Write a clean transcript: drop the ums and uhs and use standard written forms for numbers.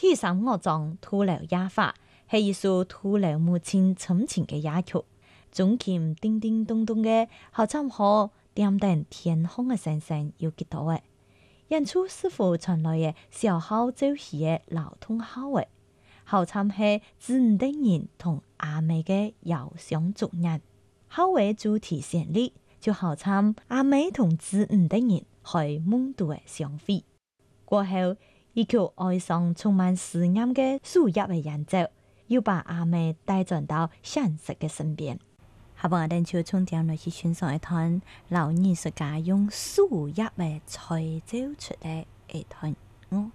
第三樂章土樓夜話係一首土樓母親親情嘅夜曲，中間叮叮咚咚嘅好參好點燈天空嘅聲聲有幾多嘅，演出師傅傳來嘅小號奏起嘅流通口嘅，好參係子五的人同阿妹嘅遙相逐日，後為主題旋律就好參阿妹同子五的人開夢度嘅相會。過後，一曲哀傷充滿思念嘅樹葉嘅演奏，又把阿妹帶轉到現實嘅身邊。下半我哋就從點來去欣賞一段老藝術家用樹葉嘅吹奏出嚟一段。